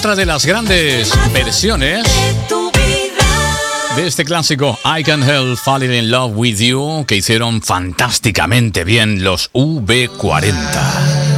otra de las grandes versiones de este clásico I Can't Help Falling in Love with You, que hicieron fantásticamente bien los V40.